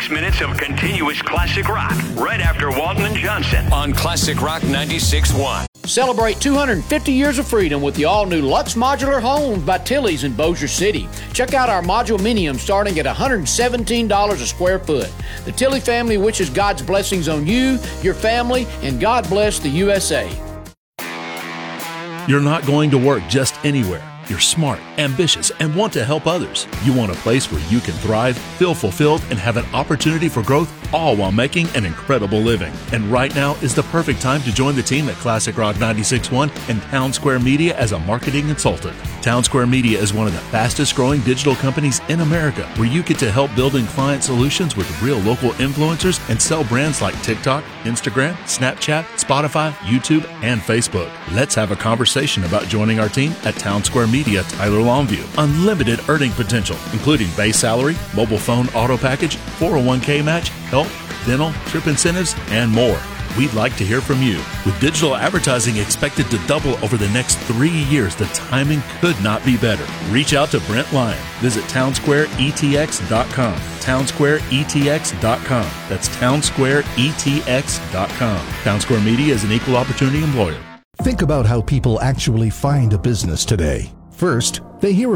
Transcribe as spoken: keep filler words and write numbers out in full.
ninety-six minutes of continuous classic rock right after Walton and Johnson on Classic Rock ninety-six point one. Celebrate two hundred fifty years of freedom with the all-new Lux Modular Homes by Tilly's in Bossier City. Check out our Modulminium starting at one hundred seventeen dollars a square foot. The Tilly family wishes God's blessings on you, your family, and God bless the U S A. You're not going to work just anywhere. You're smart, ambitious, and want to help others. You want a place where you can thrive, feel fulfilled, and have an opportunity for growth, all while making an incredible living. And right now is the perfect time to join the team at Classic Rock ninety-six point one and Town Square Media as a marketing consultant. Town Square Media is one of the fastest growing digital companies in America, where you get to help building client solutions with real local influencers and sell brands like TikTok, Instagram, Snapchat, Spotify, YouTube, and Facebook. Let's have a conversation about joining our team at Town Square Media, Tyler Longview. Unlimited earning potential, including base salary, mobile phone auto package, four oh one k match, health, dental, trip incentives, and more. We'd like to hear from you. With digital advertising expected to double over the next three years, the timing could not be better. Reach out to Brent Lyon. Visit town square e t x dot com. town square e t x dot com. That's town square e t x dot com. Town Square Media is an equal opportunity employer. Think about how people actually find a business today. First, they hear